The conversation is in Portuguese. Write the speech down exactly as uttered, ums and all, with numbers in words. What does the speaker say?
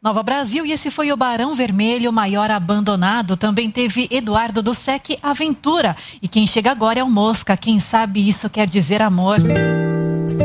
Nova Brasil, e esse foi o Barão Vermelho, Maior Abandonado. Também teve Eduardo do Sec, Aventura. E quem chega agora é o Mosca, quem sabe isso quer dizer amor.